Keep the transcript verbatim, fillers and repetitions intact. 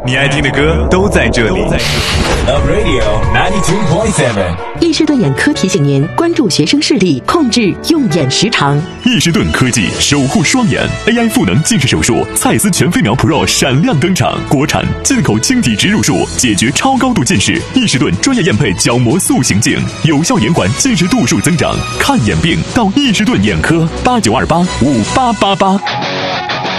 你爱听的歌都在这里。 Love Radio 九十二点七。 易士顿眼科提醒您关注学生视力，控制用眼时长。 易士顿科技守护双眼 A I 赋能近视手术，蔡司全飞秒 Pro 闪亮登场，国产进口晶体植入术，解决超高度近视。易士顿专业验配角膜塑形镜，有效延缓近视度数增长。看眼病到易士顿眼科，八九二八五八八八。